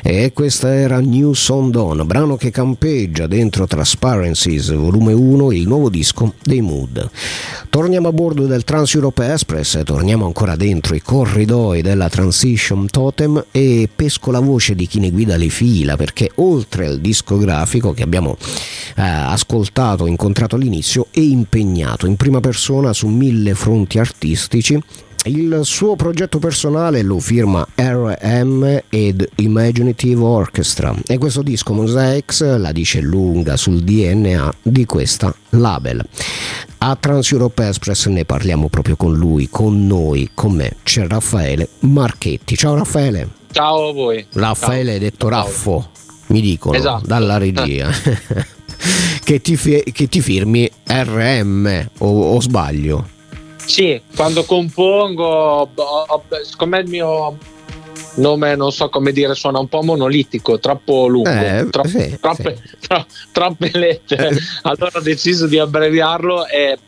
E questa era New Song Dawn, brano che campeggia dentro Transparencies volume 1, il nuovo disco dei Mood. Torniamo a bordo del Trans-Europe Express, torniamo ancora dentro i corridoi della Transition Totem e pesco la voce di chi ne guida le fila, perché oltre al discografico che abbiamo ascoltato, incontrato all'inizio, è impegnato in prima persona su 1000 fronti artistici. Il suo progetto personale lo firma RM ed Imaginative Orchestra e questo disco Mosaics la dice lunga sul DNA di questa label. A Trans-Europe Express ne parliamo proprio con lui, con noi, con me c'è Raffaele Marchetti. Ciao Raffaele. Ciao a voi. Raffaele, ciao. Detto Raffo, mi dicono, esatto, dalla regia. che ti firmi RM o sbaglio? Sì, quando compongo, siccome il mio nome, non so come dire, suona un po' monolitico, troppo lungo, troppe lettere. Allora ho deciso di abbreviarlo e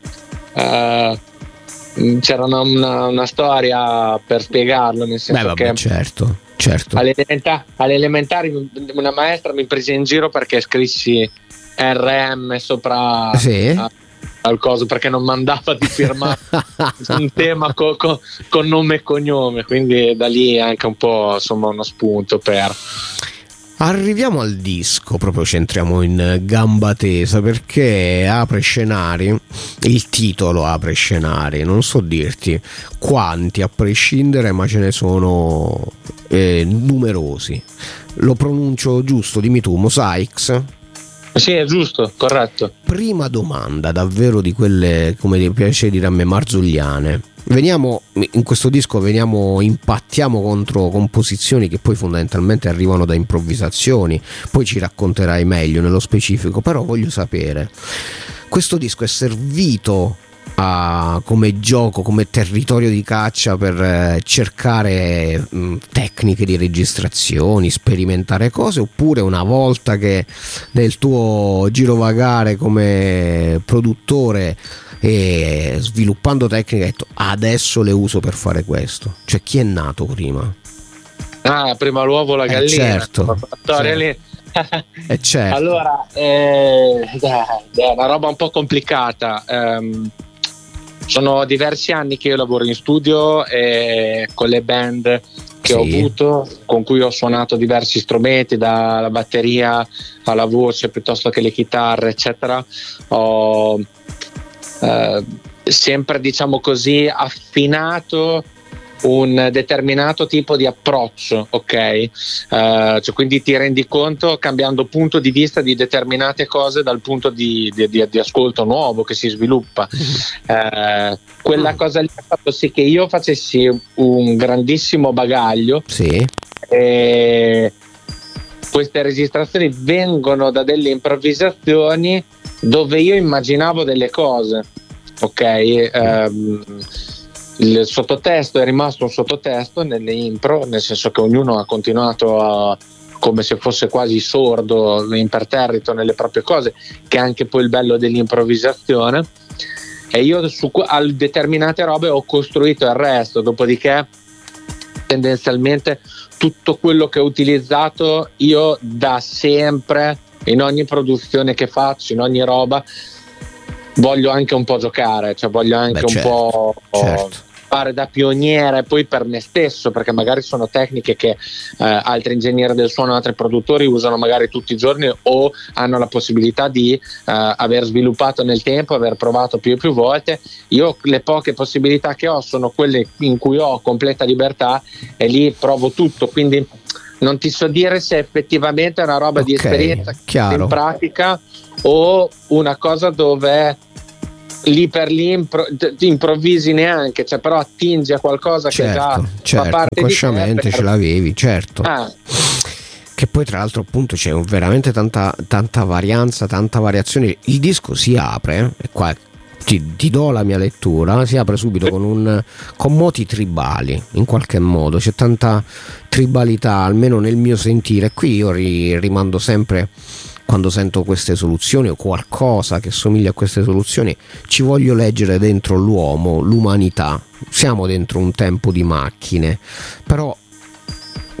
c'era una storia per spiegarlo, nel senso che certo. Alle elementari una maestra mi prese in giro perché scrissi RM sopra al coso, perché non mandava di firmare un tema con nome e cognome, quindi da lì anche un po', insomma, uno spunto per... Arriviamo al disco, proprio centriamo in gamba tesa, perché apre scenari, il titolo apre scenari, non so dirti quanti a prescindere, ma ce ne sono numerosi. Lo pronuncio giusto? Dimmi tu, Mosaics? Sì, è giusto, corretto. Prima domanda, davvero di quelle, come piace dire a me, marzulliane. In questo disco impattiamo contro composizioni che poi fondamentalmente arrivano da improvvisazioni, poi ci racconterai meglio nello specifico, però voglio sapere, questo disco è servito come gioco, come territorio di caccia per cercare tecniche di registrazioni, sperimentare cose, oppure una volta che nel tuo girovagare come produttore e sviluppando tecniche hai detto adesso le uso per fare questo? Cioè, chi è nato prima? Prima l'uovo la gallina, certo, storia lì. Certo. Allora è una roba un po' complicata. Sono diversi anni che io lavoro in studio e con le band che ho avuto, con cui ho suonato diversi strumenti, dalla batteria alla voce piuttosto che le chitarre, eccetera. Ho sempre, diciamo così, affinato un determinato tipo di approccio, ok? Cioè, quindi ti rendi conto cambiando punto di vista di determinate cose dal punto di ascolto nuovo che si sviluppa. Quella cosa lì ha fatto sì che io facessi un grandissimo bagaglio. E queste registrazioni vengono da delle improvvisazioni dove io immaginavo delle cose, ok? Il sottotesto è rimasto un sottotesto nelle impro, nel senso che ognuno ha continuato come se fosse quasi sordo, imperterrito nelle proprie cose, che è anche poi il bello dell'improvvisazione. E io a determinate robe ho costruito il resto, dopodiché tendenzialmente tutto quello che ho utilizzato io da sempre, in ogni produzione che faccio, in ogni roba, voglio anche un po' giocare, cioè voglio anche po' fare da pioniere poi per me stesso, perché magari sono tecniche che altri ingegneri del suono, altri produttori usano magari tutti i giorni o hanno la possibilità di aver sviluppato nel tempo, aver provato più e più volte. Io le poche possibilità che ho sono quelle in cui ho completa libertà e lì provo tutto, quindi non ti so dire se effettivamente è una roba di esperienza in pratica o una cosa dove lì per lì improvvisi neanche, cioè però attingi a qualcosa che già fa parte consciamente di te ce l'avevi, certo. Che poi tra l'altro appunto c'è veramente tanta varianza, tanta variazione. Il disco si apre, e qua ti do la mia lettura, si apre subito con moti tribali, in qualche modo c'è tanta tribalità, almeno nel mio sentire. Qui io rimando sempre, quando sento queste soluzioni o qualcosa che somiglia a queste soluzioni, ci voglio leggere dentro l'uomo, l'umanità. Siamo dentro un tempo di macchine, però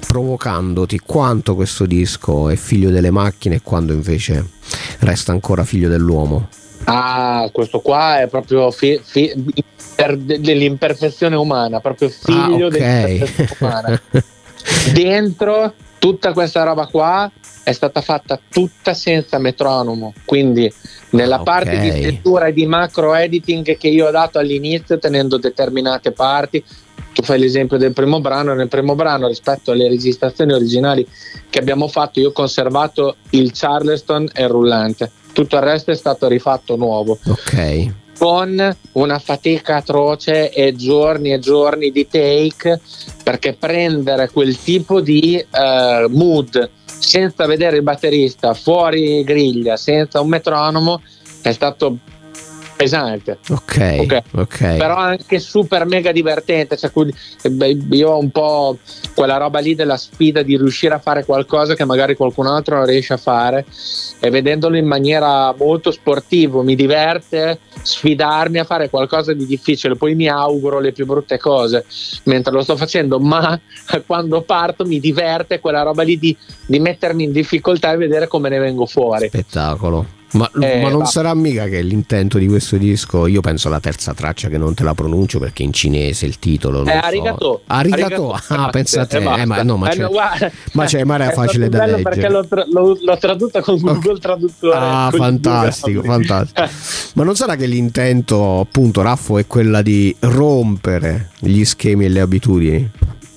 provocandoti quanto questo disco è figlio delle macchine e quando invece resta ancora figlio dell'uomo? Questo qua è proprio dell'imperfezione umana, proprio figlio dell'imperfezione umana. Dentro tutta questa roba qua è stata fatta tutta senza metronomo, quindi nella parte di scrittura e di macro editing che io ho dato all'inizio, tenendo determinate parti. Tu fai l'esempio del primo brano, nel primo brano rispetto alle registrazioni originali che abbiamo fatto io ho conservato il Charleston e il rullante, tutto il resto è stato rifatto nuovo, con una fatica atroce e giorni di take, perché prendere quel tipo di mood senza vedere il batterista, fuori griglia, senza un metronomo, è stato pesante. Ok. Però anche super mega divertente, cioè, io ho un po' quella roba lì della sfida di riuscire a fare qualcosa che magari qualcun altro non riesce a fare, e vedendolo in maniera molto sportiva mi diverte sfidarmi a fare qualcosa di difficile, poi mi auguro le più brutte cose mentre lo sto facendo, ma quando parto mi diverte quella roba lì di mettermi in difficoltà e vedere come ne vengo fuori. Spettacolo. Ma non sarà mica che l'intento di questo disco, io penso alla terza traccia che non te la pronuncio perché in cinese il titolo non Arigato. Pensa a te, ma era facile da leggere perché l'ho tradotta con Google Traduttore. Fantastico. Ma non sarà che l'intento, appunto, Raffo, è quella di rompere gli schemi e le abitudini?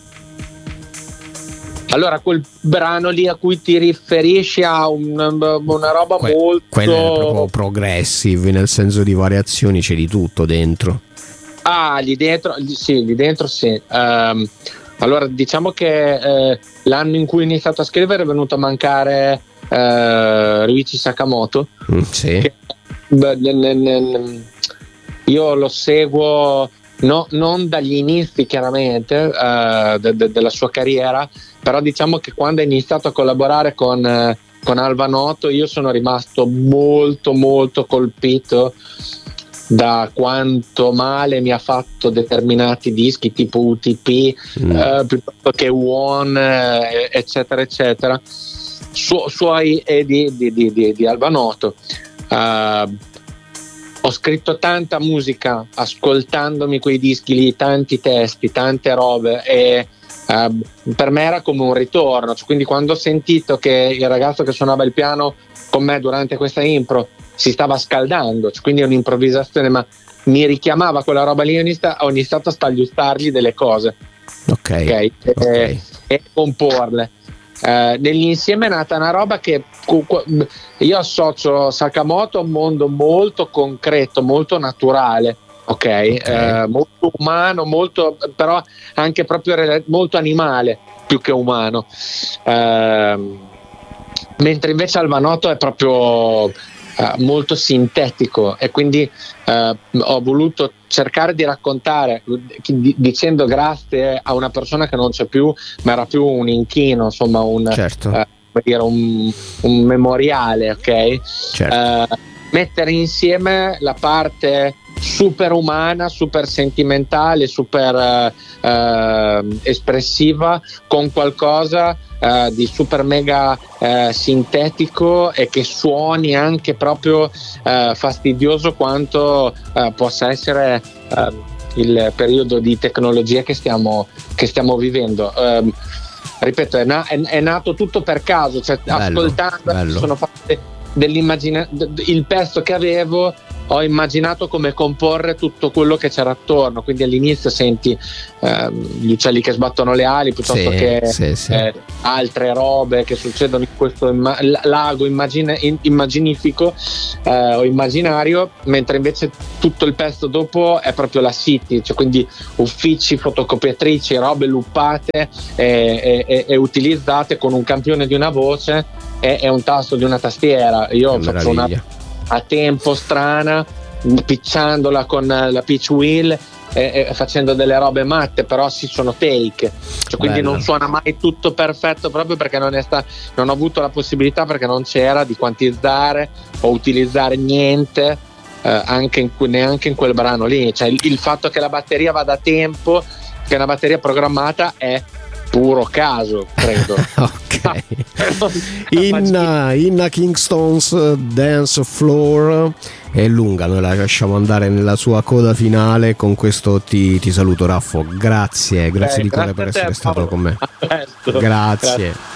Allora, quel brano lì a cui ti riferisci ha una roba molto... Quello è proprio progressive, nel senso di variazioni c'è di tutto dentro. Lì dentro sì. Allora, diciamo che l'anno in cui ho iniziato a scrivere è venuto a mancare Ryuichi Sakamoto. Sì. Io lo seguo... No, non dagli inizi chiaramente della sua carriera, però diciamo che quando ha iniziato a collaborare con Alvanotto io sono rimasto molto molto colpito da quanto male mi ha fatto determinati dischi tipo UTP piuttosto che One, eccetera eccetera, suoi e di Alvanotto. Ho scritto tanta musica ascoltandomi quei dischi lì, tanti testi, tante robe, e per me era come un ritorno. Quindi quando ho sentito che il ragazzo che suonava il piano con me durante questa impro si stava scaldando, quindi è un'improvvisazione, ma mi richiamava quella roba lì, ho iniziato a stagliustargli delle cose e comporle. Nell'insieme è nata una roba che io associo Sakamoto a un mondo molto concreto, molto naturale, molto umano, molto, però anche proprio molto animale più che umano, mentre invece Alvanotto è proprio molto sintetico, e quindi ho voluto cercare di raccontare dicendo grazie a una persona che non c'è più, ma era più un inchino, insomma un memoriale, mettere insieme la parte super umana, super sentimentale, super espressiva con qualcosa di super mega sintetico e che suoni anche proprio fastidioso quanto possa essere il periodo di tecnologia che stiamo vivendo. Ripeto, è nato tutto per caso, ascoltando sono fatte il pezzo che avevo, ho immaginato come comporre tutto quello che c'era attorno, quindi all'inizio senti gli uccelli che sbattono le ali piuttosto che altre robe che succedono in questo lago immaginifico o immaginario, mentre invece tutto il pezzo dopo è proprio la city, quindi uffici, fotocopiatrici, robe luppate e utilizzate con un campione di una voce e un tasto di una tastiera. Io faccio una a tempo strana, picciandola con la pitch wheel e facendo delle robe matte, però sono take, quindi non suona mai tutto perfetto, proprio perché non ho avuto la possibilità, perché non c'era di quantizzare o utilizzare niente, neanche in quel brano lì. Il fatto che la batteria vada a tempo, che è una batteria programmata, è puro caso, credo. Ok. Inna Kingstones Dance Floor è lunga, noi la lasciamo andare nella sua coda finale. Con questo ti saluto, Raffo. Grazie di cuore per essere stato con me. Grazie.